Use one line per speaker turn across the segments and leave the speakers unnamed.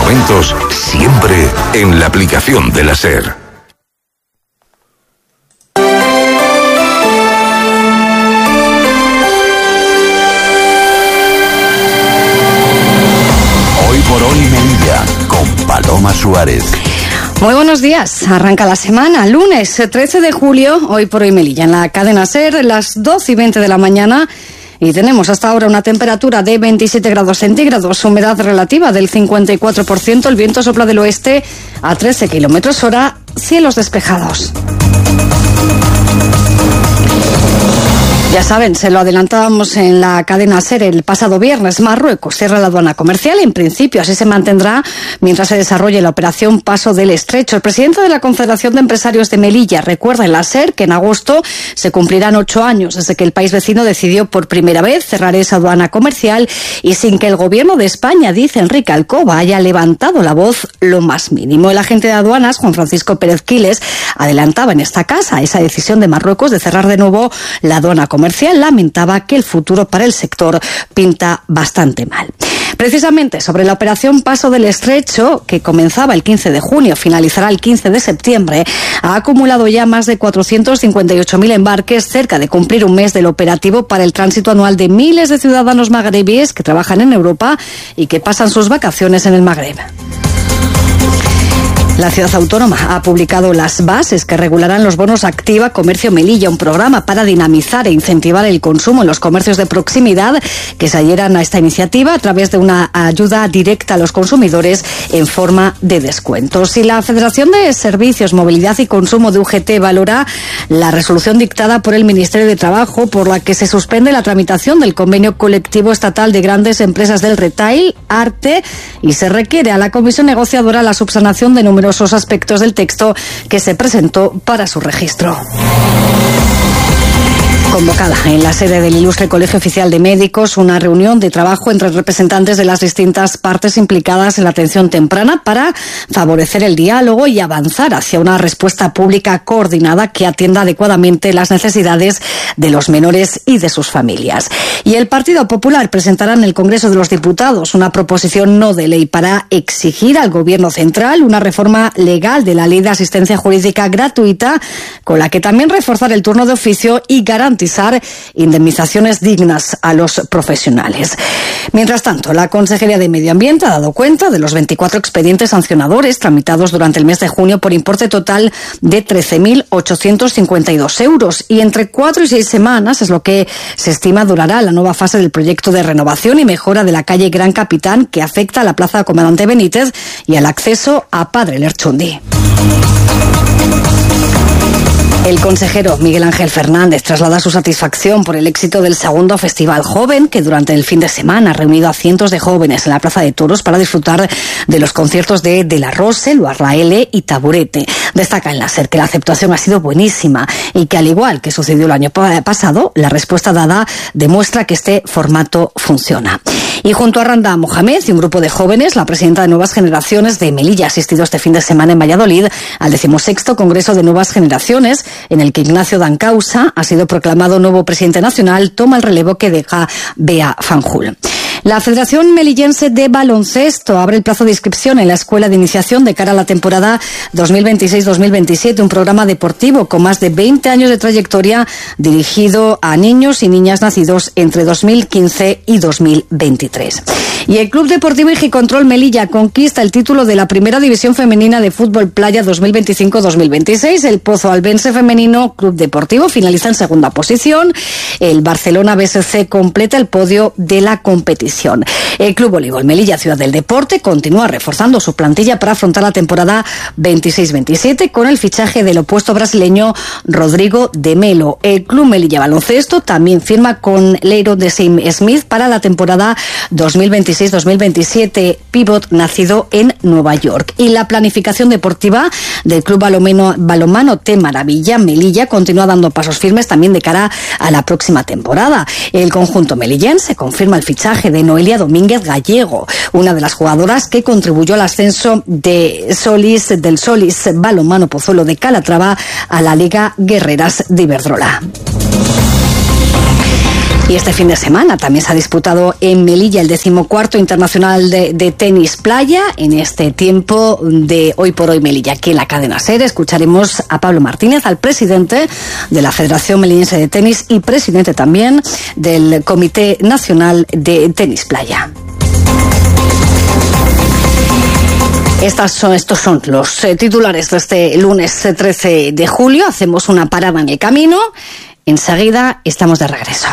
momentos, siempre en la aplicación de la SER. Hoy por hoy Melilla, con Paloma Suárez.
Muy buenos días, arranca la semana, lunes 13 de julio, hoy por hoy Melilla, en la cadena SER, las 12:20 de la mañana, y tenemos hasta ahora una temperatura de 27 grados centígrados, humedad relativa del 54%, el viento sopla del oeste a 13 kilómetros hora, cielos despejados. Ya saben, se lo adelantábamos en la cadena SER el pasado viernes. Marruecos cierra la aduana comercial. En principio así se mantendrá mientras se desarrolle la operación Paso del Estrecho. El presidente de la Confederación de Empresarios de Melilla recuerda en la SER que en agosto se cumplirán 8 años desde que el país vecino decidió por primera vez cerrar esa aduana comercial y sin que el gobierno de España, dice Enrique Alcoba, haya levantado la voz lo más mínimo. El agente de aduanas, Juan Francisco Pérez Quiles, adelantaba en esta casa esa decisión de Marruecos de cerrar de nuevo la aduana comercial. Lamentaba que el futuro para el sector pinta bastante mal. Precisamente sobre la operación Paso del Estrecho, que comenzaba el 15 de junio, finalizará el 15 de septiembre, ha acumulado ya más de 458.000 embarques, cerca de cumplir un mes del operativo para el tránsito anual de miles de ciudadanos magrebíes que trabajan en Europa y que pasan sus vacaciones en el Magreb. La ciudad autónoma ha publicado las bases que regularán los bonos Activa Comercio Melilla, un programa para dinamizar e incentivar el consumo en los comercios de proximidad que se adhieran a esta iniciativa a través de una ayuda directa a los consumidores en forma de descuentos. Y la Federación de Servicios, Movilidad y Consumo de UGT valora la resolución dictada por el Ministerio de Trabajo por la que se suspende la tramitación del convenio colectivo estatal de grandes empresas del retail, ARTE, y se requiere a la comisión negociadora la subsanación de numerosos aspectos del texto que se presentó para su registro. Convocada en la sede del Ilustre Colegio Oficial de Médicos una reunión de trabajo entre representantes de las distintas partes implicadas en la atención temprana para favorecer el diálogo y avanzar hacia una respuesta pública coordinada que atienda adecuadamente las necesidades de los menores y de sus familias. Y el Partido Popular presentará en el Congreso de los Diputados una proposición no de ley para exigir al Gobierno central una reforma legal de la Ley de Asistencia Jurídica Gratuita, con la que también reforzar el turno de oficio y garantizar indemnizaciones dignas a los profesionales. Mientras tanto, la Consejería de Medio Ambiente ha dado cuenta de los 24 expedientes sancionadores tramitados durante el mes de junio por importe total de 13.852 euros, y entre 4 y 6 semanas es lo que se estima durará la nueva fase del proyecto de renovación y mejora de la calle Gran Capitán, que afecta a la Plaza Comandante Benítez y al acceso a Padre Lerchundi. El consejero Miguel Ángel Fernández traslada su satisfacción por el éxito del segundo Festival Joven, que durante el fin de semana ha reunido a cientos de jóvenes en la Plaza de Toros para disfrutar de los conciertos de La Rose, Luarla L y Taburete. Destaca en la SER que la aceptación ha sido buenísima y que, al igual que sucedió el año pasado, la respuesta dada demuestra que este formato funciona. Y junto a Randa Mohamed y un grupo de jóvenes, la presidenta de Nuevas Generaciones de Melilla ha asistido este fin de semana en Valladolid al 16º Congreso de Nuevas Generaciones, en el que Ignacio Dancausa ha sido proclamado nuevo presidente nacional, toma el relevo que deja Bea Fanjul. La Federación Melillense de Baloncesto abre el plazo de inscripción en la Escuela de Iniciación de cara a la temporada 2026-2027, un programa deportivo con más de 20 años de trayectoria dirigido a niños y niñas nacidos entre 2015 y 2023. Y el Club Deportivo Igicontrol Melilla conquista el título de la Primera División Femenina de Fútbol Playa 2025-2026. El Pozo Albense Femenino Club Deportivo finaliza en segunda posición. El Barcelona BSC completa el podio de la competición. El Club Voleibol Melilla Ciudad del Deporte continúa reforzando su plantilla para afrontar la temporada 26-27 con el fichaje del opuesto brasileño Rodrigo de Melo. El Club Melilla Baloncesto también firma con Leiro de Smith para la temporada 2026-2027, pívot nacido en Nueva York. Y la planificación deportiva del Club Balonmano T Maravilla Melilla continúa dando pasos firmes también de cara a la próxima temporada. El conjunto melillense confirma el fichaje de Noelia Domínguez Gallego, una de las jugadoras que contribuyó al ascenso del Solís Balonmano Pozuelo de Calatrava a la Liga Guerreras de Iberdrola. Y este fin de semana también se ha disputado en Melilla el 14º Internacional de Tenis Playa. En este tiempo de Hoy por Hoy Melilla, aquí en la cadena SER, escucharemos a Pablo Martínez, al presidente de la Federación Melillense de Tenis y presidente también del Comité Nacional de Tenis Playa. Estos son los titulares de este lunes 13 de julio. Hacemos una parada en el camino. Enseguida estamos de regreso.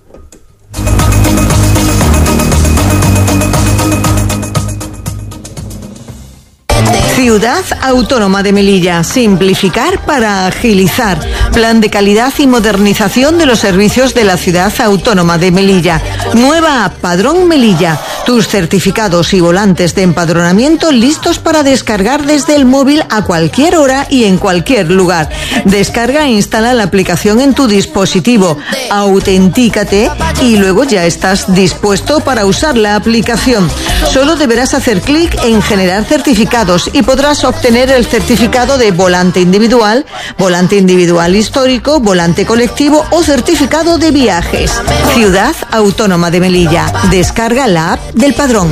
Ciudad Autónoma de Melilla. Simplificar para agilizar. Plan de calidad y modernización de los servicios de la Ciudad Autónoma de Melilla. Nueva app Padrón Melilla. Tus certificados y volantes de empadronamiento listos para descargar desde el móvil a cualquier hora y en cualquier lugar. Descarga e instala la aplicación en tu dispositivo. Autentícate y luego ya estás dispuesto para usar la aplicación. Solo deberás hacer clic en generar certificados y podrás obtener el certificado de volante individual histórico, volante colectivo o certificado de viajes. Ciudad Autónoma de Melilla. Descarga la app del Padrón.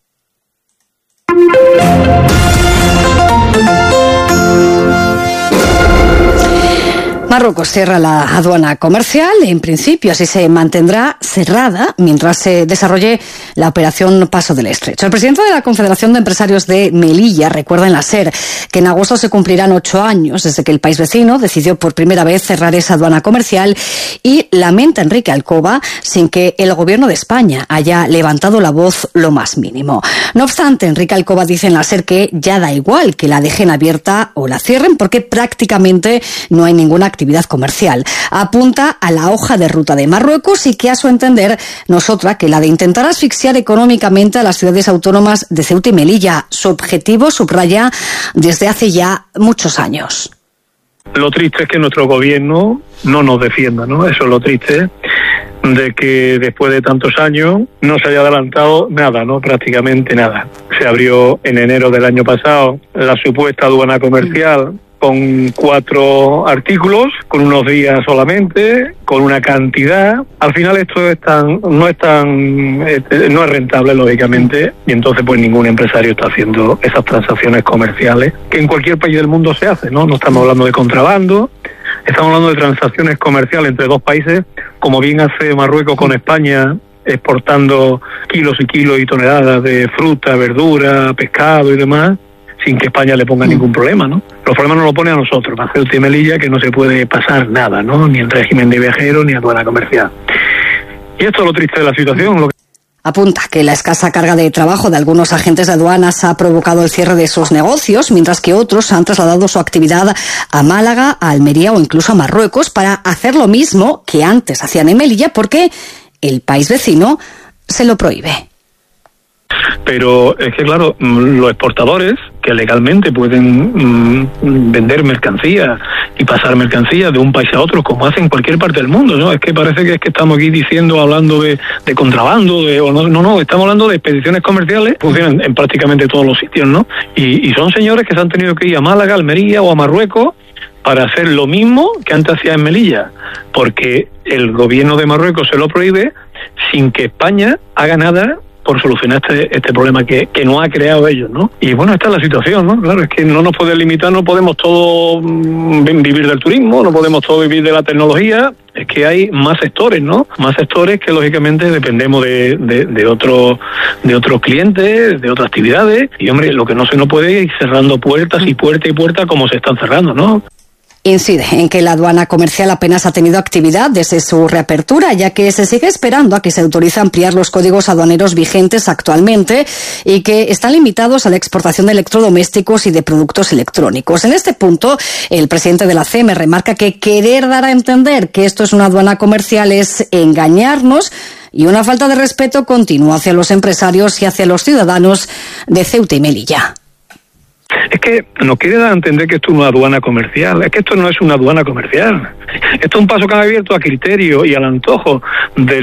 Marruecos cierra la aduana comercial. En principio así se mantendrá cerrada mientras se desarrolle la operación Paso del Estrecho. El presidente de la Confederación de Empresarios de Melilla recuerda en la SER que en agosto se cumplirán 8 años desde que el país vecino decidió por primera vez cerrar esa aduana comercial y lamenta Enrique Alcoba sin que el gobierno de España haya levantado la voz lo más mínimo. No obstante, Enrique Alcoba dice en la SER que ya da igual que la dejen abierta o la cierren porque prácticamente no hay ninguna actividad comercial. Apunta a la hoja de ruta de Marruecos y que a su entender no es otra que la de intentar asfixiar económicamente a las ciudades autónomas de Ceuta y Melilla. Su objetivo, subraya, desde hace ya muchos años.
Lo triste es que nuestro gobierno no nos defienda, ¿no? Eso es lo triste, de que después de tantos años no se haya adelantado nada, ¿no? Prácticamente nada. Se abrió en enero del año pasado la supuesta aduana comercial con 4 artículos, con unos días solamente, con una cantidad. Al final esto no es rentable, lógicamente, y entonces pues ningún empresario está haciendo esas transacciones comerciales que en cualquier país del mundo se hace, ¿no? No estamos hablando de contrabando, estamos hablando de transacciones comerciales entre dos países, como bien hace Marruecos con España, exportando kilos y kilos y toneladas de fruta, verdura, pescado y demás, sin que España le ponga ningún problema, ¿no? Los problemas nos lo pone a nosotros, a Ceuta y Melilla, que no se puede pasar nada, ¿no? Ni en régimen de viajeros, ni aduana comercial. Y esto es lo triste de la situación.
Apunta que la escasa carga de trabajo de algunos agentes de aduanas ha provocado el cierre de sus negocios, mientras que otros han trasladado su actividad a Málaga, a Almería o incluso a Marruecos para hacer lo mismo que antes hacían en Melilla, porque el país vecino se lo prohíbe.
Pero es que, claro, los exportadores que legalmente pueden vender mercancías y pasar mercancías de un país a otro, como hacen en cualquier parte del mundo, ¿no? Es que parece que estamos aquí hablando de contrabando, no, estamos hablando de expediciones comerciales, funcionan en prácticamente todos los sitios, ¿no? Y son señores que se han tenido que ir a Málaga, Almería o a Marruecos para hacer lo mismo que antes hacía en Melilla, porque el gobierno de Marruecos se lo prohíbe sin que España haga nada por solucionar este problema que no ha creado ellos, ¿no? Y bueno, esta es la situación, ¿no? Claro, es que no nos puede limitar, no podemos todos vivir del turismo, no podemos todos vivir de la tecnología, es que hay más sectores, ¿no? Más sectores que lógicamente dependemos de otros clientes, de otras actividades, y hombre, lo que no se nos puede ir cerrando puertas y puerta y puerta como se están cerrando, ¿no?
Incide en que la aduana comercial apenas ha tenido actividad desde su reapertura, ya que se sigue esperando a que se autorice ampliar los códigos aduaneros vigentes actualmente y que están limitados a la exportación de electrodomésticos y de productos electrónicos. En este punto, el presidente de la CEM remarca que querer dar a entender que esto es una aduana comercial es engañarnos y una falta de respeto continua hacia los empresarios y hacia los ciudadanos de Ceuta y Melilla.
Es que nos quiere dar a entender que esto es una aduana comercial. Es que esto no es una aduana comercial. Esto es un paso que han abierto a criterio y al antojo de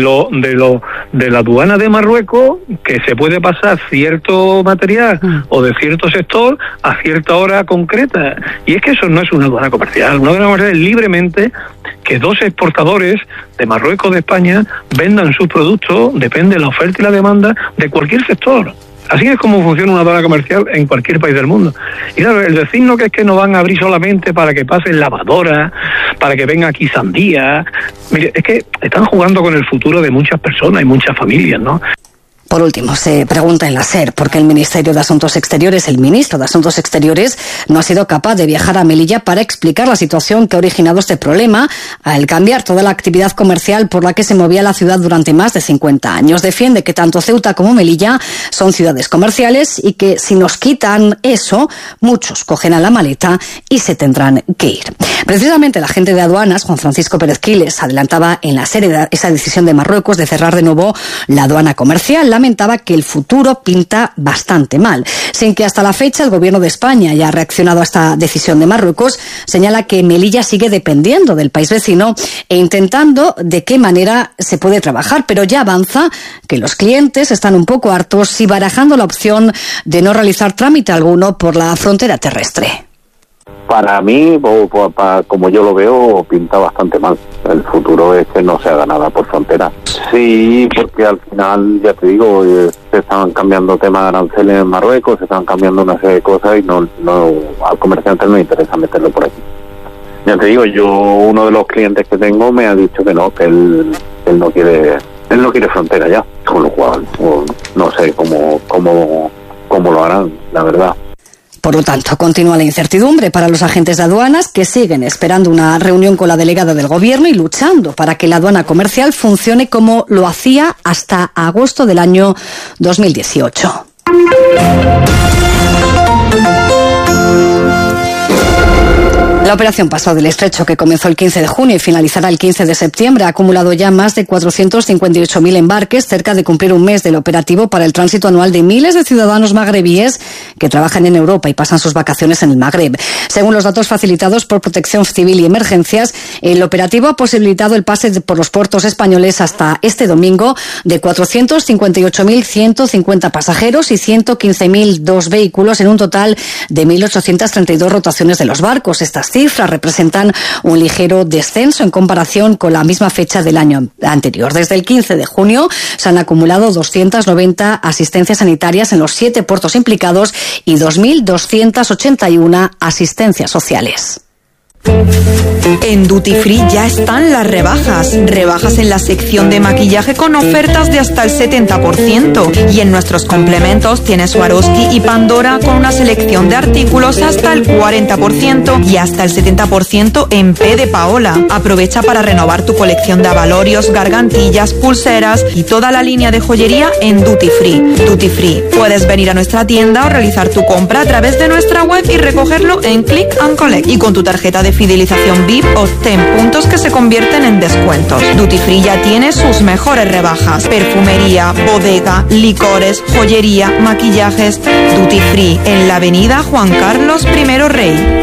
la aduana de Marruecos, que se puede pasar cierto material o de cierto sector a cierta hora concreta. Y es que eso no es una aduana comercial. Una aduana comercial es libremente que dos exportadores de Marruecos, de España, vendan sus productos, depende de la oferta y la demanda de cualquier sector. Así es como funciona una aduana comercial en cualquier país del mundo. Y claro, el decirnos que es que no van a abrir solamente para que pasen lavadoras, para que venga aquí sandía. Mire, es que están jugando con el futuro de muchas personas y muchas familias, ¿no?
Por último, se pregunta en la SER por qué el Ministerio de Asuntos Exteriores, el ministro de Asuntos Exteriores, no ha sido capaz de viajar a Melilla para explicar la situación que ha originado este problema al cambiar toda la actividad comercial por la que se movía la ciudad durante más de 50 años. Defiende que tanto Ceuta como Melilla son ciudades comerciales y que si nos quitan eso, muchos cogen a la maleta y se tendrán que ir. Precisamente el agente de aduanas, Juan Francisco Pérez Quiles, adelantaba en la SER esa decisión de Marruecos de cerrar de nuevo la aduana comercial. Lamentaba que el futuro pinta bastante mal. Sin que hasta la fecha el gobierno de España haya reaccionado a esta decisión de Marruecos, señala que Melilla sigue dependiendo del país vecino e intentando de qué manera se puede trabajar, pero ya avanza que los clientes están un poco hartos y barajando la opción de no realizar trámite alguno por la frontera terrestre.
Para mí, como yo lo veo, pinta bastante mal. El futuro es que no se haga nada por frontera. Sí, porque al final, ya te digo, se estaban cambiando temas de aranceles en Marruecos, se estaban cambiando una serie de cosas y no al comerciante no le interesa meterlo por aquí. Ya te digo, uno de los clientes que tengo me ha dicho que no, que él no quiere frontera ya, con lo cual no sé cómo lo harán, la verdad.
Por lo tanto, continúa la incertidumbre para los agentes de aduanas que siguen esperando una reunión con la delegada del gobierno y luchando para que la aduana comercial funcione como lo hacía hasta agosto del año 2018. La operación Paso del Estrecho, que comenzó el 15 de junio y finalizará el 15 de septiembre, ha acumulado ya más de 458.000 embarques, cerca de cumplir un mes del operativo para el tránsito anual de miles de ciudadanos magrebíes que trabajan en Europa y pasan sus vacaciones en el Magreb. Según los datos facilitados por Protección Civil y Emergencias, el operativo ha posibilitado el pase por los puertos españoles hasta este domingo de 458.150 pasajeros y 115.002 vehículos en un total de 1.832 rotaciones de los barcos. Estas cifras representan un ligero descenso en comparación con la misma fecha del año anterior. Desde el 15 de junio se han acumulado 290 asistencias sanitarias en los 7 puertos implicados y 2.281 asistencias sociales.
En Duty Free ya están las rebajas. Rebajas en la sección de maquillaje con ofertas de hasta el 70%. Y en nuestros complementos tienes Swarovski y Pandora con una selección de artículos hasta el 40% y hasta el 70% en P de Paola. Aprovecha para renovar tu colección de abalorios, gargantillas, pulseras y toda la línea de joyería en Duty Free. Duty Free. Puedes venir a nuestra tienda o realizar tu compra a través de nuestra web y recogerlo en Click and Collect. Y con tu tarjeta de fidelización VIP obtén puntos que se convierten en descuentos. Duty Free ya tiene sus mejores rebajas. Perfumería, bodega, licores, joyería, maquillajes. Duty Free en la avenida Juan Carlos I Rey.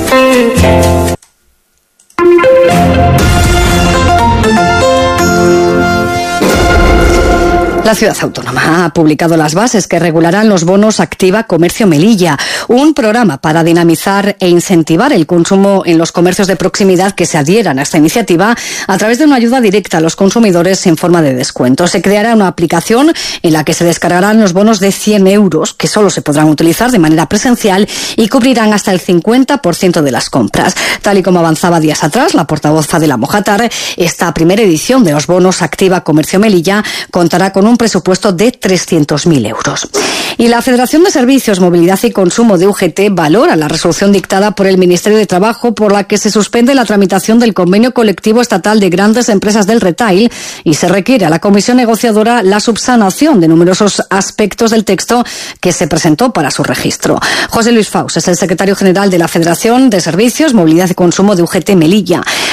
La ciudad autónoma ha publicado las bases que regularán los bonos Activa Comercio Melilla, un programa para dinamizar e incentivar el consumo en los comercios de proximidad que se adhieran a esta iniciativa a través de una ayuda directa a los consumidores en forma de descuento. Se creará una aplicación en la que se descargarán los bonos de 100 euros que solo se podrán utilizar de manera presencial y cubrirán hasta el 50% de las compras. Tal y como avanzaba días atrás la portavoz Adela Mojátar, esta primera edición de los bonos Activa Comercio Melilla contará con un presupuesto de 300.000 euros. Y la Federación de Servicios, Movilidad y Consumo de UGT valora la resolución dictada por el Ministerio de Trabajo por la que se suspende la tramitación del convenio colectivo estatal de grandes empresas del retail y se requiere a la comisión negociadora la subsanación de numerosos aspectos del texto que se presentó para su registro. José Luis Faus es el secretario general de la Federación de Servicios, Movilidad y Consumo de UGT Melilla.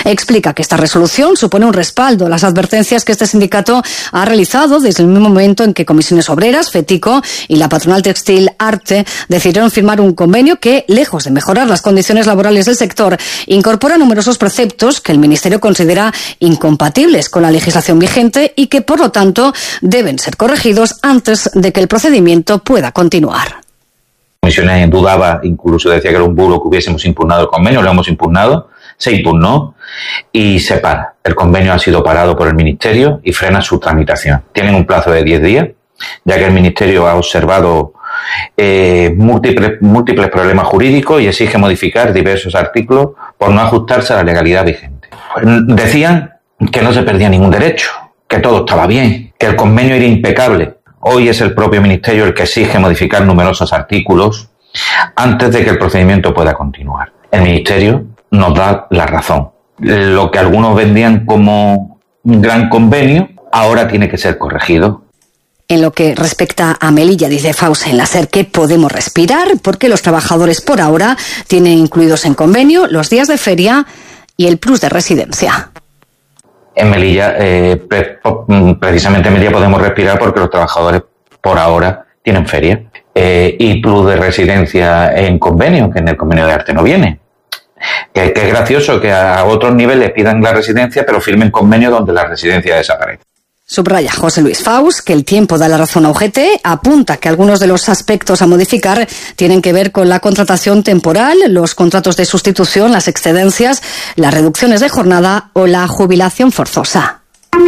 Explica que esta resolución supone un respaldo a las advertencias que este sindicato ha realizado desde el mismo momento en que Comisiones Obreras, FETICO y la patronal textil ARTE decidieron firmar un convenio que, lejos de mejorar las condiciones laborales del sector, incorpora numerosos preceptos que el Ministerio considera incompatibles con la legislación vigente y que, por lo tanto, deben ser corregidos antes de que el procedimiento pueda continuar.
Comisiones dudaba, incluso decía que era un bulo que hubiésemos impugnado el convenio, lo hemos impugnado, se impugnó y se para. El convenio ha sido parado por el Ministerio y frena su tramitación. Tienen un plazo de 10 días, ya que el Ministerio ha observado múltiples problemas jurídicos y exige modificar diversos artículos por no ajustarse a la legalidad vigente. Decían que no se perdía ningún derecho, que todo estaba bien, que el convenio era impecable. Hoy es el propio Ministerio el que exige modificar numerosos artículos antes de que el procedimiento pueda continuar. El Ministerio nos da la razón. Lo que algunos vendían como un gran convenio, ahora tiene que ser corregido.
En lo que respecta a Melilla, dice Fausa en la SER que podemos respirar porque los trabajadores por ahora tienen incluidos en convenio los días de feria y el plus de residencia.
En Melilla, precisamente en Melilla podemos respirar porque los trabajadores por ahora tienen feria y plus de residencia en convenio, que en el convenio de ARTE no viene. Que es gracioso que a otros niveles pidan la residencia pero firmen convenio donde la residencia desaparece.
Subraya José Luis Faus que el tiempo da la razón a UGT, apunta que algunos de los aspectos a modificar tienen que ver con la contratación temporal, los contratos de sustitución, las excedencias, las reducciones de jornada o la jubilación forzosa.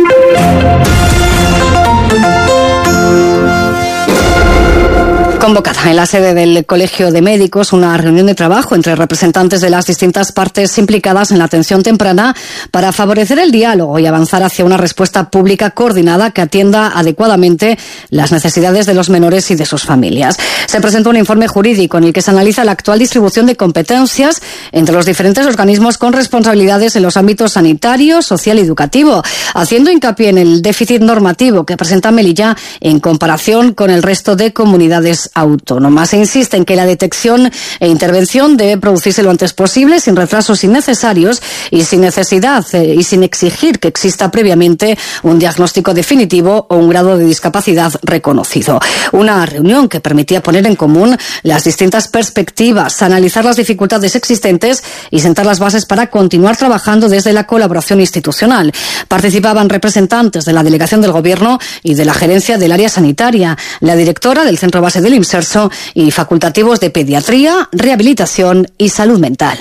Convocada en la sede del Colegio de Médicos una reunión de trabajo entre representantes de las distintas partes implicadas en la atención temprana para favorecer el diálogo y avanzar hacia una respuesta pública coordinada que atienda adecuadamente las necesidades de los menores y de sus familias. Se presentó un informe jurídico en el que se analiza la actual distribución de competencias entre los diferentes organismos con responsabilidades en los ámbitos sanitario, social y educativo, haciendo hincapié en el déficit normativo que presenta Melilla en comparación con el resto de comunidades autónomas. Se insiste en que la detección e intervención debe producirse lo antes posible, sin retrasos innecesarios y sin necesidad y sin exigir que exista previamente un diagnóstico definitivo o un grado de discapacidad reconocido. Una reunión que permitía poner en común las distintas perspectivas, analizar las dificultades existentes y sentar las bases para continuar trabajando desde la colaboración institucional. Participaban representantes de la delegación del Gobierno y de la gerencia del área sanitaria, la directora del Centro Base del IMSERSO y facultativos de pediatría, rehabilitación y salud mental.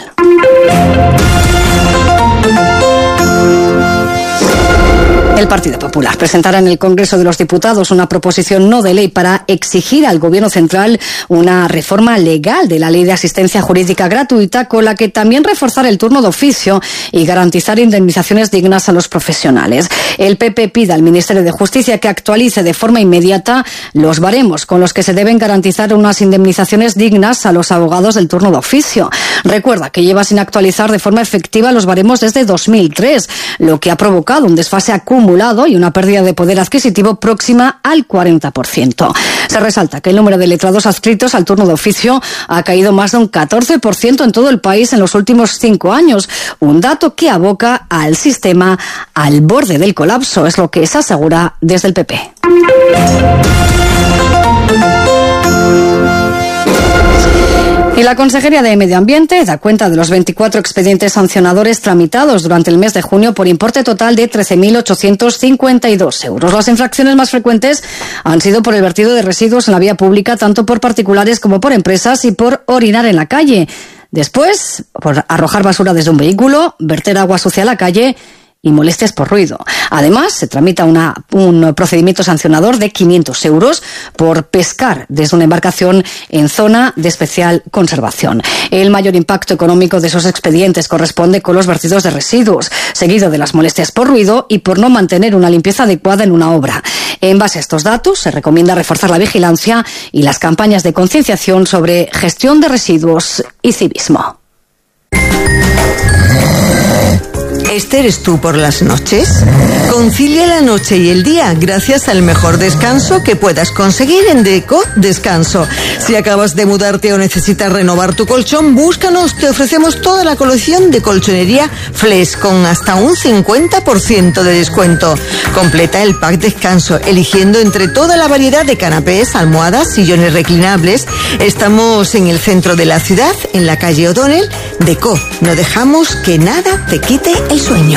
El Partido Popular presentará en el Congreso de los Diputados una proposición no de ley para exigir al Gobierno central una reforma legal de la Ley de Asistencia Jurídica Gratuita con la que también reforzar el turno de oficio y garantizar indemnizaciones dignas a los profesionales. El PP pide al Ministerio de Justicia que actualice de forma inmediata los baremos con los que se deben garantizar unas indemnizaciones dignas a los abogados del turno de oficio. Recuerda que lleva sin actualizar de forma efectiva los baremos desde 2003, lo que ha provocado un desfase acumulado y una pérdida de poder adquisitivo próxima al 40%. Se resalta que el número de letrados adscritos al turno de oficio ha caído más de un 14% en todo el país en los últimos 5 años, un dato que aboca al sistema al borde del colapso, es lo que se asegura desde el PP. Y la Consejería de Medio Ambiente da cuenta de los 24 expedientes sancionadores tramitados durante el mes de junio por importe total de 13.852 euros. Las infracciones más frecuentes han sido por el vertido de residuos en la vía pública, tanto por particulares como por empresas, y por orinar en la calle. Después, por arrojar basura desde un vehículo, verter agua sucia a la calle y molestias por ruido. Además, se tramita un procedimiento sancionador de 500 euros por pescar desde una embarcación en zona de especial conservación. El mayor impacto económico de esos expedientes corresponde con los vertidos de residuos, seguido de las molestias por ruido y por no mantener una limpieza adecuada en una obra. En base a estos datos, se recomienda reforzar la vigilancia y las campañas de concienciación sobre gestión de residuos y civismo.
¿Este eres tú por las noches? Concilia la noche y el día gracias al mejor descanso que puedas conseguir en Deco Descanso. Si acabas de mudarte o necesitas renovar tu colchón, búscanos, te ofrecemos toda la colección de colchonería Flex con hasta un 50% de descuento. Completa el pack descanso, eligiendo entre toda la variedad de canapés, almohadas, sillones reclinables. Estamos en el centro de la ciudad, en la calle O'Donnell. Deco, no dejamos que nada te quite el sueño.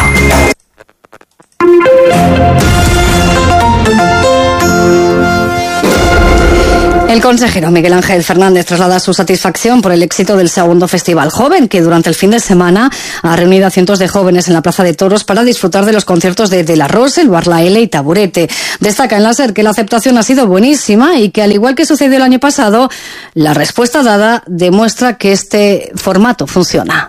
El consejero Miguel Ángel Fernández traslada su satisfacción por el éxito del segundo Festival Joven, que durante el fin de semana ha reunido a cientos de jóvenes en la Plaza de Toros para disfrutar de los conciertos de La Rose, El Bar La L y Taburete. Destaca en la SER que la aceptación ha sido buenísima y que, al igual que sucedió el año pasado, la respuesta dada demuestra que este formato funciona.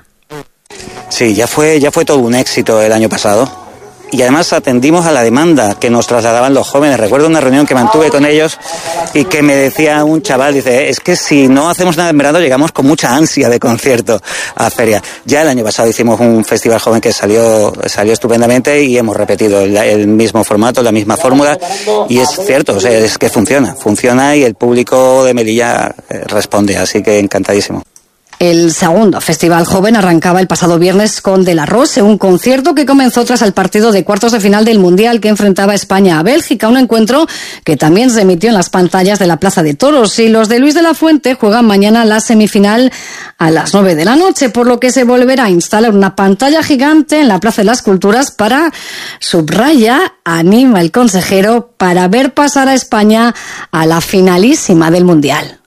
Sí, ya fue todo un éxito el año pasado. Y además atendimos a la demanda que nos trasladaban los jóvenes. Recuerdo una reunión que mantuve con ellos y que me decía un chaval, dice, es que si no hacemos nada en verano llegamos con mucha ansia de concierto a feria. Ya el año pasado hicimos un festival joven que salió estupendamente y hemos repetido el mismo formato, la misma fórmula, y es cierto, o sea, es que funciona y el público de Melilla responde, así que encantadísimo.
El segundo Festival Joven arrancaba el pasado viernes con De La Rose, un concierto que comenzó tras el partido de cuartos de final del Mundial que enfrentaba España a Bélgica, un encuentro que también se emitió en las pantallas de la Plaza de Toros. Y los de Luis de la Fuente juegan mañana la semifinal a las 9 de la noche, por lo que se volverá a instalar una pantalla gigante en la Plaza de las Culturas para, subraya, anima el consejero, para ver pasar a España a la finalísima del Mundial.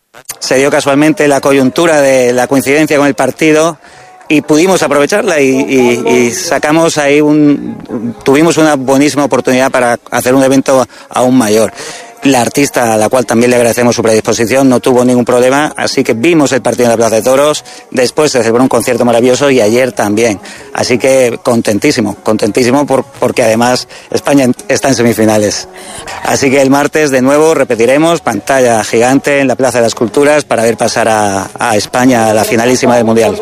Se dio casualmente la coyuntura de la coincidencia con el partido y pudimos aprovecharla y sacamos ahí tuvimos una buenísima oportunidad para hacer un evento aún mayor. La artista, a la cual también le agradecemos su predisposición, no tuvo ningún problema, así que vimos el partido en la Plaza de Toros, después se celebró un concierto maravilloso y ayer también. Así que contentísimo porque además España está en semifinales. Así que el martes de nuevo repetiremos, pantalla gigante en la Plaza de las Culturas para ver pasar a España a la finalísima del Mundial.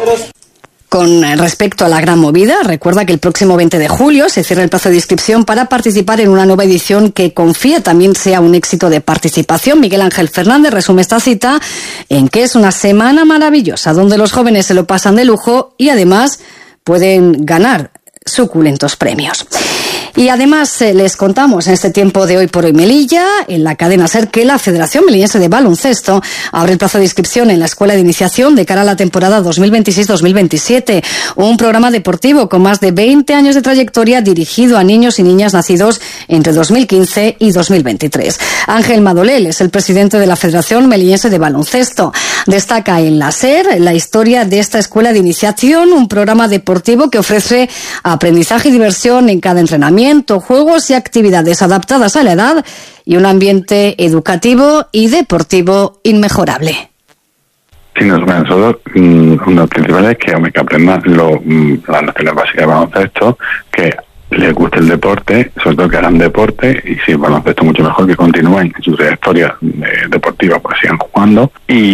Con respecto a la gran movida, recuerda que el próximo 20 de julio se cierra el plazo de inscripción para participar en una nueva edición que confía también sea un éxito de participación. Miguel Ángel Fernández resume esta cita en que es una semana maravillosa donde los jóvenes se lo pasan de lujo y además pueden ganar suculentos premios. Y además les contamos en este tiempo de Hoy por Hoy Melilla, en la cadena SER, que la Federación Melillense de Baloncesto abre el plazo de inscripción en la Escuela de Iniciación de cara a la temporada 2026-2027, un programa deportivo con más de 20 años de trayectoria dirigido a niños y niñas nacidos entre 2015 y 2023. Ángel Madolel es el presidente de la Federación Melillense de Baloncesto. Destaca en la SER la historia de esta Escuela de Iniciación, un programa deportivo que ofrece aprendizaje y diversión en cada entrenamiento, juegos y actividades adaptadas a la edad y un ambiente educativo y deportivo inmejorable.
Sí, nosotros lo principal es que aprendan las nociones básicas de baloncesto, que les guste el deporte, sobre todo que hagan deporte, y si el baloncesto mucho mejor, que continúen en su trayectoria deportiva, pues sigan jugando,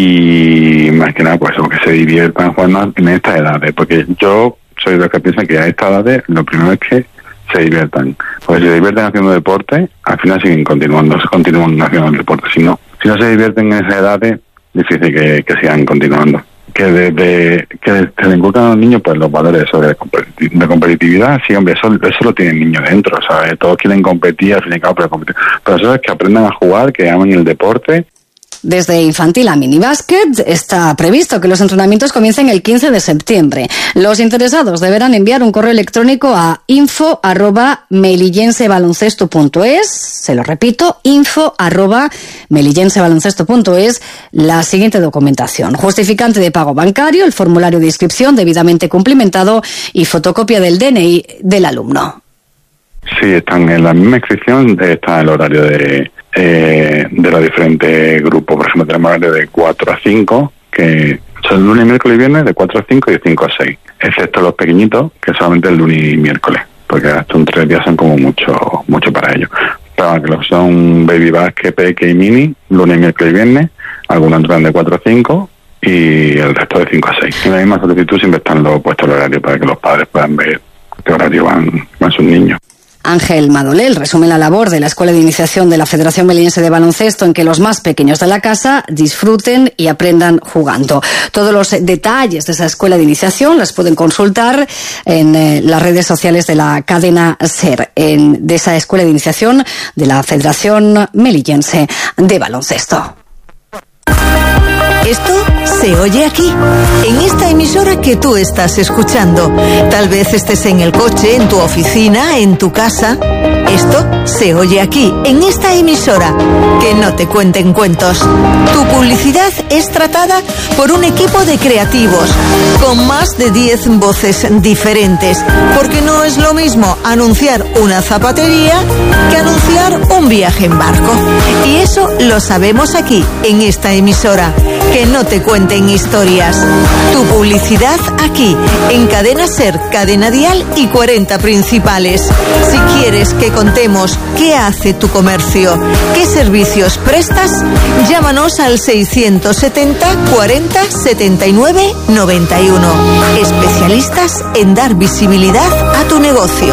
y más que nada pues que se diviertan jugando en estas edades, porque yo soy de los que piensan que a esta edad lo primero es que se diviertan, porque si se divierten haciendo deporte, al final continúan haciendo el deporte. Si no se divierten en esas edades, difícil que sigan continuando. Que desde que se le inculcan a los niños pues los valores de competitividad, sí, hombre, eso lo tienen niños dentro, ¿sabes? Todos quieren competir, al fin y al cabo, pero eso es que aprendan a jugar, que amen el deporte.
Desde infantil a minibásquet está previsto que los entrenamientos comiencen el 15 de septiembre. Los interesados deberán enviar un correo electrónico a info@melillensebaloncesto.es. Se lo repito, info@melillensebaloncesto.es. La siguiente documentación: justificante de pago bancario, el formulario de inscripción debidamente cumplimentado y fotocopia del DNI del alumno.
Sí, están en la misma inscripción, está el horario de los diferentes grupos. Por ejemplo, tenemos horario de 4 a 5, que son lunes, miércoles y viernes, de 4 a 5 y de 5 a 6, excepto los pequeñitos, que solamente el lunes y miércoles, porque hasta un 3 días son como mucho para ellos. Pero que los son baby basket, peque y mini, lunes, miércoles y viernes, algunos entran de 4 a 5 y el resto de 5 a 6. En la misma solicitud siempre están puestos el horario para que los padres puedan ver qué horario van sus niños.
Ángel Madolel resume la labor de la Escuela de Iniciación de la Federación Melillense de Baloncesto en que los más pequeños de la casa disfruten y aprendan jugando. Todos los detalles de esa Escuela de Iniciación las pueden consultar en las redes sociales de la cadena SER, de esa Escuela de Iniciación de la Federación Melillense de Baloncesto.
Esto se oye aquí, en esta emisora que tú estás escuchando. Tal vez estés en el coche, en tu oficina, en tu casa. Esto se oye aquí, en esta emisora. Que no te cuenten cuentos. Tu publicidad es tratada por un equipo de creativos, con más de 10 voces diferentes. Porque no es lo mismo anunciar una zapatería que anunciar un viaje en barco. Y eso lo sabemos aquí, en esta emisora. Que no te cuenten historias. Tu publicidad aquí, en Cadena SER, Cadena Dial y 40 Principales. Si quieres que contemos qué hace tu comercio, qué servicios prestas, llámanos al 670 40 79 91. Especialistas en dar visibilidad a tu negocio.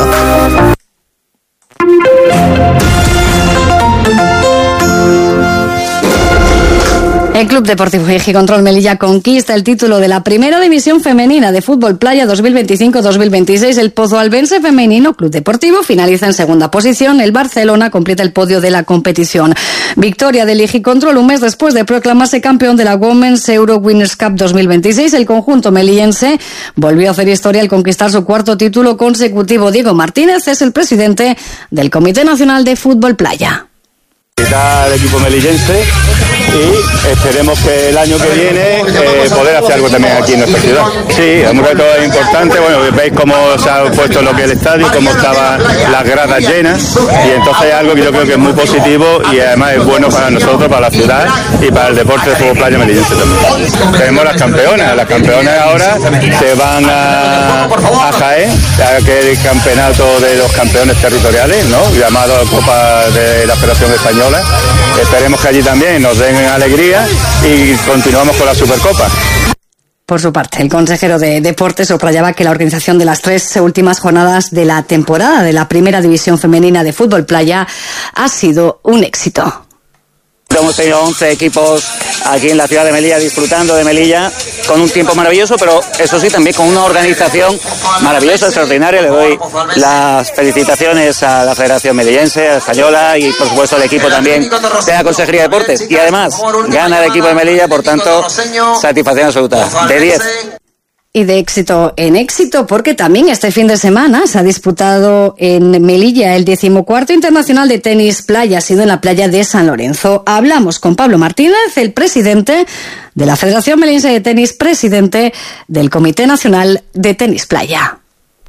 El Club Deportivo Ejicontrol Melilla conquista el título de la Primera División Femenina de Fútbol Playa 2025-2026. El Pozualbense Femenino Club Deportivo finaliza en segunda posición. El Barcelona completa el podio de la competición. Victoria del Ejicontrol un mes después de proclamarse campeón de la Women's Euro Winners Cup 2026. El conjunto melillense volvió a hacer historia al conquistar su cuarto título consecutivo. Diego Martínez es el presidente del Comité Nacional de Fútbol Playa.
Al equipo melillense y esperemos que el año que viene poder hacer algo también aquí en nuestra ciudad. Sí, un reto importante. Bueno, veis cómo se ha puesto lo que es el estadio, cómo estaban las gradas llenas, y entonces es algo que yo creo que es muy positivo y además es bueno para nosotros, para la ciudad y para el deporte de fútbol playa melillense también. Tenemos las campeonas ahora se van a Jaén, que es el campeonato de los campeones territoriales, ¿no? Llamado Copa de la Federación Española. Esperemos que allí también nos den alegría y continuamos con la Supercopa.
Por su parte, el consejero de Deportes subrayaba que la organización de las 3 últimas jornadas de la temporada de la Primera División Femenina de Fútbol Playa ha sido un éxito.
Hemos tenido 11 equipos aquí en la ciudad de Melilla disfrutando de Melilla con un tiempo maravilloso, pero eso sí, también con una organización maravillosa, extraordinaria. Le doy las felicitaciones a la Federación Melillense, a Española y por supuesto al equipo también de la Consejería de Deportes. Y además, gana el equipo de Melilla, por tanto, satisfacción absoluta, de 10.
Y de éxito en éxito, porque también este fin de semana se ha disputado en Melilla el 14º Internacional de Tenis Playa, ha sido en la playa de San Lorenzo. Hablamos con Pablo Martínez, el presidente de la Federación Melillense de Tenis, presidente del Comité Nacional de Tenis Playa.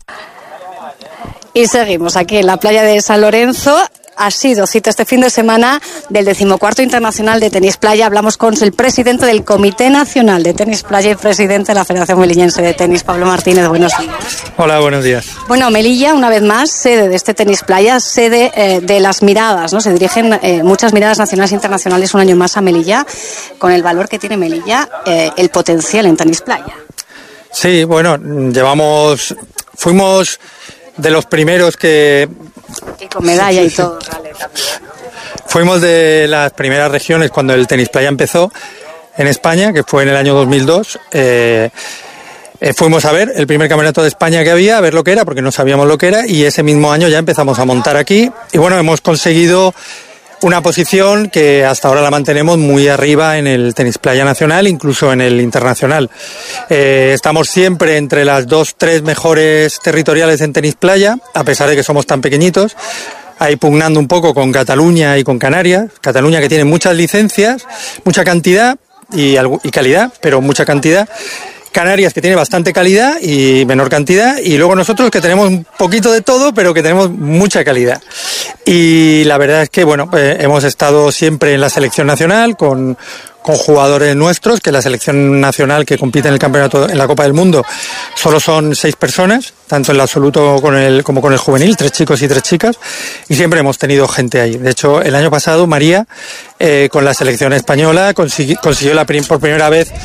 Y seguimos aquí en la playa de San Lorenzo. Ha sido cita este fin de semana del 14º Internacional de Tenis Playa. Hablamos con el presidente del Comité Nacional de Tenis Playa y presidente de la Federación Melillense de Tenis, Pablo Martínez. Buenos días.
Hola, buenos días.
Bueno, Melilla, una vez más, sede de este Tenis Playa, sede de las miradas, ¿no? Se dirigen muchas miradas nacionales e internacionales un año más a Melilla, con el valor que tiene Melilla, el potencial en Tenis Playa.
Sí, bueno, fuimos de los primeros que...
Y con medalla y todo, vale, también.
Fuimos de las primeras regiones cuando el Tenis Playa empezó en España, que fue en el año 2002. Fuimos a ver el primer campeonato de España que había, a ver lo que era, porque no sabíamos lo que era, y ese mismo año ya empezamos a montar aquí. Y bueno, hemos conseguido una posición que hasta ahora la mantenemos muy arriba en el Tenis Playa nacional, incluso en el internacional. Estamos siempre entre las 2-3 mejores territoriales en Tenis Playa, a pesar de que somos tan pequeñitos, ahí pugnando un poco con Cataluña y con Canarias. Cataluña, que tiene muchas licencias, mucha cantidad y calidad, pero mucha cantidad. Canarias, que tiene bastante calidad y menor cantidad, y luego nosotros, que tenemos un poquito de todo, pero que tenemos mucha calidad. Y la verdad es que, bueno, hemos estado siempre en la selección nacional con jugadores nuestros, que la selección nacional que compite en el campeonato, en la Copa del Mundo, solo son 6 personas, tanto en el absoluto como con el juvenil, 3 chicos y 3 chicas, y siempre hemos tenido gente ahí. De hecho, el año pasado María, con la selección española, consiguió por primera vez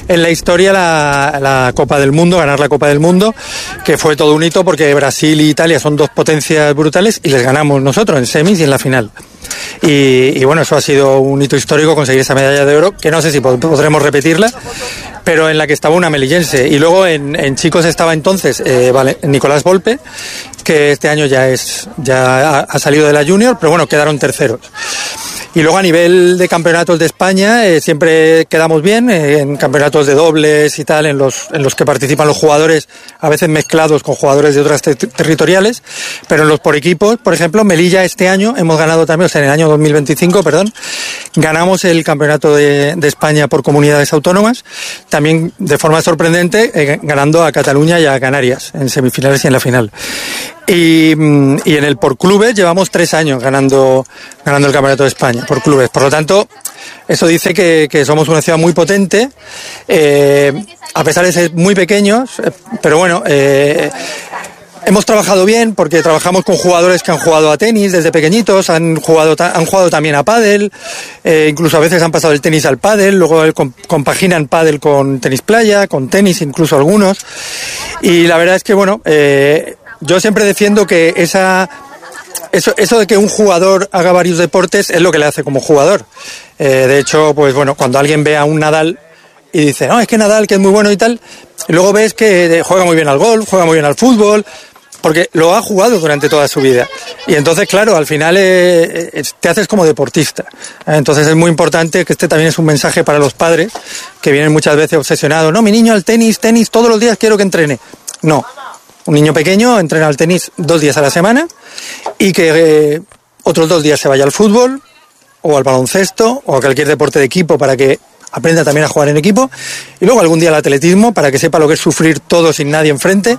en la historia la Copa del Mundo, ganar la Copa del Mundo, que fue todo un hito porque Brasil e Italia son dos potencias brutales y les ganamos nosotros en semis y en la final. Y bueno, eso ha sido un hito histórico, conseguir esa medalla de oro, que no sé si podremos repetirla, pero en la que estaba una melillense. Y luego en chicos estaba entonces Nicolás Volpe, que este año ya ha salido de la junior, pero bueno, quedaron terceros. Y luego a nivel de campeonatos de España siempre quedamos bien, en campeonatos de dobles y tal, en los que participan los jugadores, a veces mezclados con jugadores de otras territoriales, pero en los por equipos, por ejemplo, Melilla este año hemos ganado también, o sea, en el año 2025, ganamos el campeonato de España por comunidades autónomas, también de forma sorprendente, ganando a Cataluña y a Canarias en semifinales y en la final. Y en el por clubes llevamos 3 años ganando el campeonato de España por clubes. Por lo tanto, eso dice que somos una ciudad muy potente, a pesar de ser muy pequeños, pero bueno, hemos trabajado bien porque trabajamos con jugadores que han jugado a tenis desde pequeñitos, han jugado también a pádel, incluso a veces han pasado el tenis al pádel, luego compaginan pádel con tenis playa, con tenis incluso algunos. Y la verdad es que bueno, yo siempre defiendo que eso de que un jugador haga varios deportes es lo que le hace como jugador. De hecho, pues bueno, cuando alguien ve a un Nadal y dice, no, es que Nadal, que es muy bueno y tal, y luego ves que juega muy bien al golf, juega muy bien al fútbol, porque lo ha jugado durante toda su vida. Y entonces, claro, al final te haces como deportista. Entonces es muy importante, que este también es un mensaje para los padres, que vienen muchas veces obsesionados, no, mi niño al tenis, todos los días quiero que entrene. No. Un niño pequeño entrena al tenis 2 días a la semana y que otros 2 días se vaya al fútbol o al baloncesto o a cualquier deporte de equipo para que aprenda también a jugar en equipo, y luego algún día al atletismo para que sepa lo que es sufrir todo sin nadie enfrente.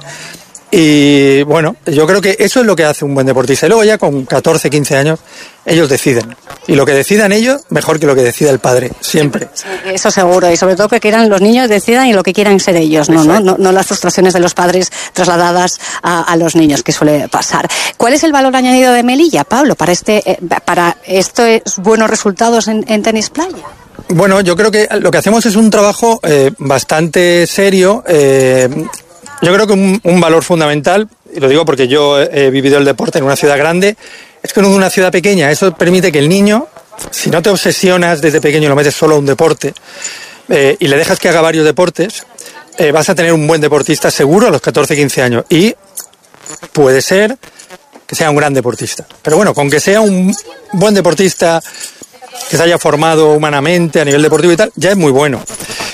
Y bueno, yo creo que eso es lo que hace un buen deportista. Y luego ya con 14, 15 años ellos deciden. Y lo que decidan ellos, mejor que lo que decida el padre, siempre.
Sí, eso seguro. Y sobre todo que quieran los niños decidan y lo que quieran ser ellos, no las frustraciones de los padres trasladadas a los niños, que suele pasar. ¿Cuál es el valor añadido de Melilla, Pablo, para estos buenos resultados en tenis playa?
Bueno, yo creo que lo que hacemos es un trabajo bastante serio. Yo creo que un valor fundamental, y lo digo porque yo he vivido el deporte en una ciudad grande, es que en una ciudad pequeña eso permite que el niño, si no te obsesionas desde pequeño y lo metes solo a un deporte y le dejas que haga varios deportes, vas a tener un buen deportista seguro a los 14, 15 años. Y puede ser que sea un gran deportista. Pero bueno, con que sea un buen deportista, que se haya formado humanamente a nivel deportivo y tal, ya es muy bueno.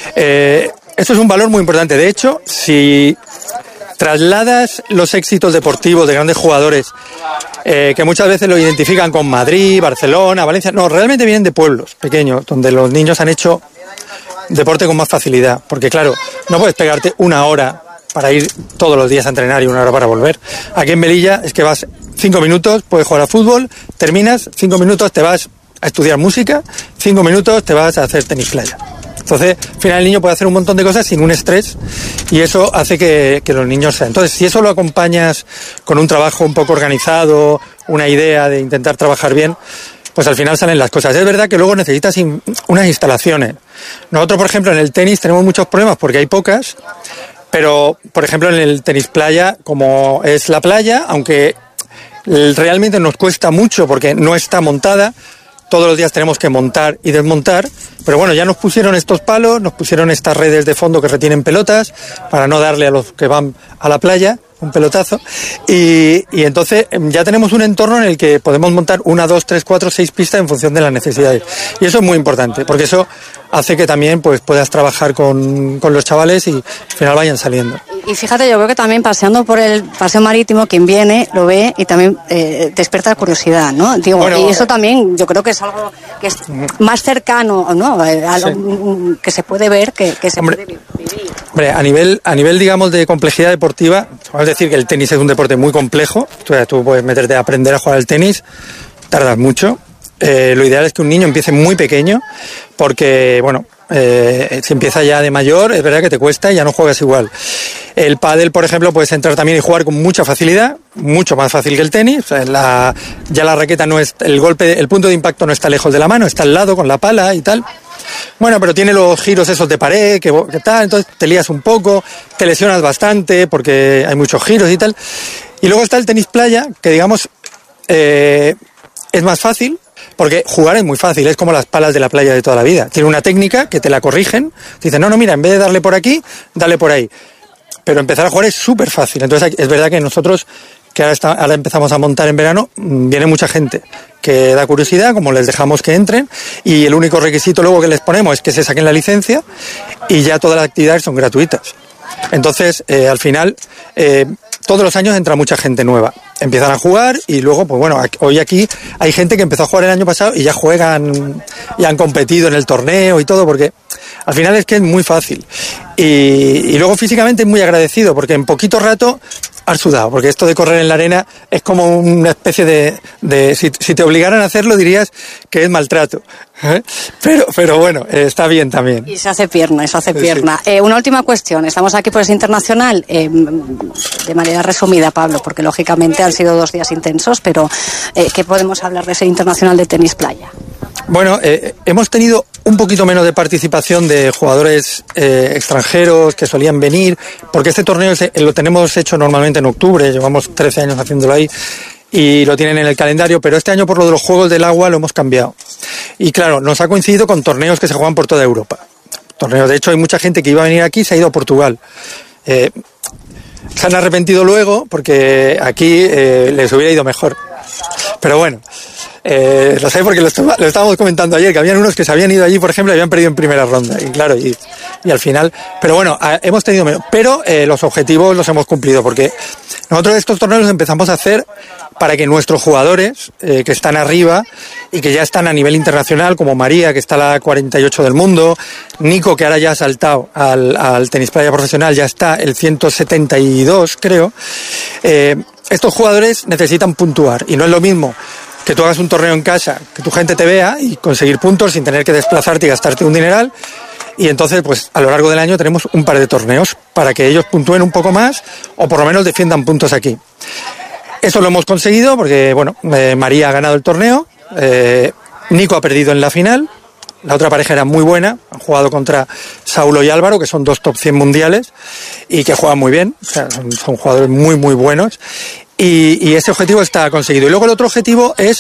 Esto es un valor muy importante. De hecho, si trasladas los éxitos deportivos de grandes jugadores, que muchas veces lo identifican con Madrid, Barcelona, Valencia, no, realmente vienen de pueblos pequeños, donde los niños han hecho deporte con más facilidad. Porque claro, no puedes pegarte 1 hora para ir todos los días a entrenar y 1 hora para volver. Aquí en Melilla es que vas 5 minutos, puedes jugar a fútbol, terminas, 5 minutos te vas a estudiar música, 5 minutos te vas a hacer tenis playa. Entonces, al final el niño puede hacer un montón de cosas sin un estrés, y eso hace que los niños sean. Entonces, si eso lo acompañas con un trabajo un poco organizado, una idea de intentar trabajar bien, pues al final salen las cosas. Es verdad que luego necesitas unas instalaciones. Nosotros, por ejemplo, en el tenis tenemos muchos problemas porque hay pocas, pero, por ejemplo, en el tenis playa, como es la playa, aunque realmente nos cuesta mucho porque no está montada, todos los días tenemos que montar y desmontar, pero bueno, ya nos pusieron estos palos, nos pusieron estas redes de fondo que retienen pelotas para no darle a los que van a la playa un pelotazo, y entonces ya tenemos un entorno en el que podemos montar 1, 2, 3, 4, 6 pistas en función de las necesidades, y eso es muy importante porque eso hace que también pues puedas trabajar con los chavales y al final vayan saliendo.
Y fíjate, yo creo que también paseando por el paseo marítimo, quien viene lo ve y también despierta curiosidad, ¿no? Digo, bueno, y eso también yo creo que es algo que es más cercano, ¿no? Sí. Que se puede ver, que se puede vivir.
Hombre, a nivel digamos de complejidad deportiva, vamos a decir que el tenis es un deporte muy complejo. Tú puedes meterte a aprender a jugar al tenis, tardas mucho. Lo ideal es que un niño empiece muy pequeño, porque bueno, si empieza ya de mayor, es verdad que te cuesta y ya no juegas igual. El pádel, por ejemplo, puedes entrar también y jugar con mucha facilidad, mucho más fácil que el tenis. O sea, ya la raqueta no es, el golpe, el punto de impacto no está lejos de la mano, está al lado con la pala y tal. Bueno, pero tiene los giros esos de pared, que tal, entonces te lías un poco, te lesionas bastante porque hay muchos giros y tal. Y luego está el tenis playa, que digamos es más fácil, porque jugar es muy fácil, es como las palas de la playa de toda la vida. Tiene una técnica que te la corrigen, te dicen, no, mira, en vez de darle por aquí, dale por ahí. Pero empezar a jugar es súper fácil. Entonces es verdad que nosotros, que ahora empezamos a montar en verano, viene mucha gente que da curiosidad, como les dejamos que entren, y el único requisito luego que les ponemos es que se saquen la licencia y ya todas las actividades son gratuitas. Entonces, al final, todos los años entra mucha gente nueva. Empiezan a jugar y luego, pues bueno, hoy aquí hay gente que empezó a jugar el año pasado y ya juegan, ya han competido en el torneo y todo, porque al final es que es muy fácil. Y luego físicamente es muy agradecido, porque en poquito rato has sudado, porque esto de correr en la arena es como una especie de si te obligaran a hacerlo dirías que es maltrato. Pero bueno, está bien también.
Y se hace pierna, eso hace pierna. Sí. Una última cuestión, estamos aquí por ese internacional, de manera resumida, Pablo, porque lógicamente han sido 2 días intensos, pero ¿qué podemos hablar de ese internacional de tenis playa?
Bueno, hemos tenido un poquito menos de participación de jugadores extranjeros que solían venir, porque este torneo lo tenemos hecho normalmente en octubre, llevamos 13 años haciéndolo ahí y lo tienen en el calendario, pero este año por lo de los Juegos del Agua lo hemos cambiado. Y claro, nos ha coincidido con torneos que se juegan por toda Europa. Torneos, de hecho, hay mucha gente que iba a venir aquí y se ha ido a Portugal. Se han arrepentido luego porque aquí les hubiera ido mejor. Pero bueno, lo sé porque lo estábamos comentando ayer, que habían unos que se habían ido allí, por ejemplo, y habían perdido en primera ronda. Y claro, y al final... Pero bueno, hemos tenido menos. Pero los objetivos los hemos cumplido, porque nosotros estos torneos los empezamos a hacer para que nuestros jugadores, que están arriba y que ya están a nivel internacional, como María, que está a la 48 del mundo, Nico, que ahora ya ha saltado al tenis playa profesional, ya está el 172, creo. Estos jugadores necesitan puntuar, y no es lo mismo que tú hagas un torneo en casa, que tu gente te vea y conseguir puntos sin tener que desplazarte y gastarte un dineral. Y entonces, pues a lo largo del año tenemos un par de torneos para que ellos puntúen un poco más o por lo menos defiendan puntos aquí. Eso lo hemos conseguido porque, bueno, María ha ganado el torneo, Nico ha perdido en la final, la otra pareja era muy buena, han jugado contra Saulo y Álvaro, que son 2 top 100 mundiales y que juegan muy bien, o sea, son jugadores muy, muy buenos, y ese objetivo está conseguido. Y luego el otro objetivo es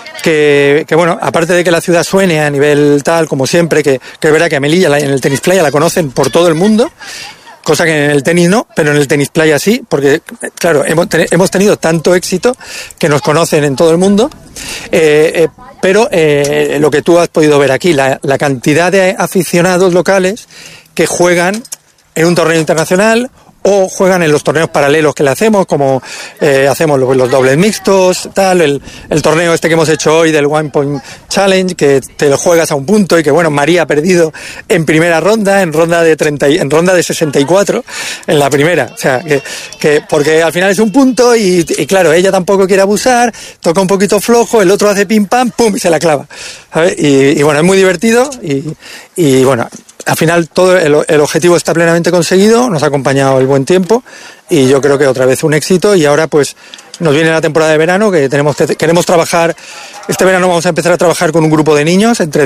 que bueno, aparte de que la ciudad suene a nivel tal, como siempre, que es verdad que a Melilla en el tenis playa la conocen por todo el mundo, cosa que en el tenis no, pero en el tenis playa sí, porque claro, hemos tenido tanto éxito que nos conocen en todo el mundo, pero lo que tú has podido ver aquí, la cantidad de aficionados locales que juegan en un torneo internacional o juegan en los torneos paralelos que le hacemos, como hacemos los dobles mixtos, tal, el torneo este que hemos hecho hoy del One Point Challenge, que te lo juegas a un punto y que, bueno, María ha perdido en primera ronda, en ronda de 64, en la primera, o sea, que porque al final es un punto y claro, ella tampoco quiere abusar, toca un poquito flojo, el otro hace pim pam, pum, y se la clava, ¿sabes? Y bueno, es muy divertido y bueno, al final todo el objetivo está plenamente conseguido, nos ha acompañado el buen tiempo y yo creo que otra vez un éxito. Y ahora pues nos viene la temporada de verano, que queremos trabajar, este verano vamos a empezar a trabajar con un grupo de niños entre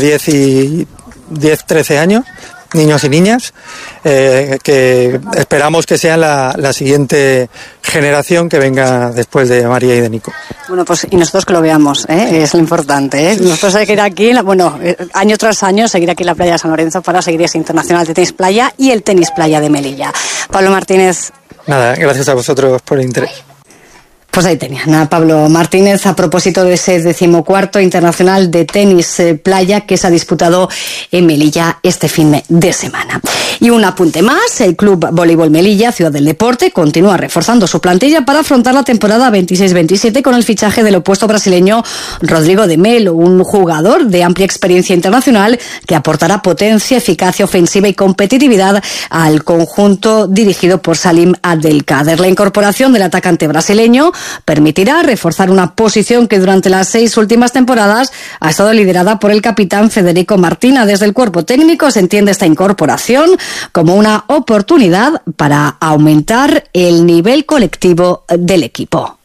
13 años, niños y niñas, que esperamos que sean la siguiente generación que venga después de María y de Nico.
Bueno, pues y nosotros que lo veamos, es lo importante, Nosotros hay que ir aquí, año tras año, seguir aquí en la playa de San Lorenzo para seguir ese internacional de tenis playa y el tenis playa de Melilla. Pablo Martínez.
Nada, gracias a vosotros por el interés.
Pues ahí tenían a Pablo Martínez a propósito de ese 14º Internacional de Tenis Playa que se ha disputado en Melilla este fin de semana. Y un apunte más, el Club Voleibol Melilla, Ciudad del Deporte, continúa reforzando su plantilla para afrontar la temporada 26-27 con el fichaje del opuesto brasileño Rodrigo de Melo, un jugador de amplia experiencia internacional que aportará potencia, eficacia ofensiva y competitividad al conjunto dirigido por Salim Abdelkader. La incorporación del atacante brasileño permitirá reforzar una posición que durante las 6 últimas temporadas ha estado liderada por el capitán Federico Martina. Desde el cuerpo técnico se entiende esta incorporación como una oportunidad para aumentar el nivel colectivo del equipo.